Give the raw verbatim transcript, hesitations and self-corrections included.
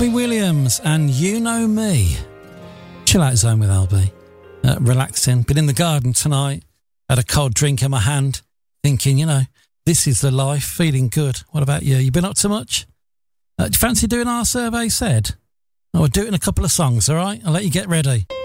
Robbie Williams and You Know Me. Chill out zone with L B. Uh, relaxing. Been in the garden tonight. Had a cold drink in my hand. Thinking, you know, this is the life. Feeling good. What about you? You been up to much? Uh, do you fancy doing our survey said? Oh, we'll do it in a couple of songs, all right? I'll let you get ready.